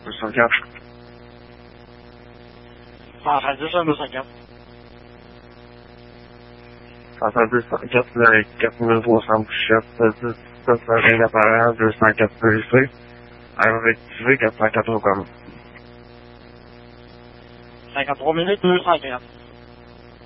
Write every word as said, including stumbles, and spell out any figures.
不上架。 法台子上不上架？ 法台子上架是在 Government på samköpet för pengar på det här du snackat precis. Jag vet vilka snackar frågan. Snackat om minuter nu snackar jag.